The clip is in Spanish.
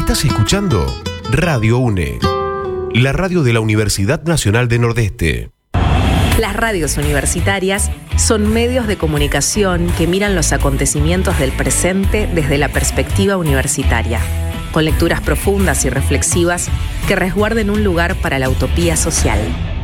Estás escuchando Radio UNE, la radio de la Universidad Nacional de Nordeste. Las radios universitarias son medios de comunicación que miran los acontecimientos del presente desde la perspectiva universitaria, con lecturas profundas y reflexivas que resguarden un lugar para la utopía social.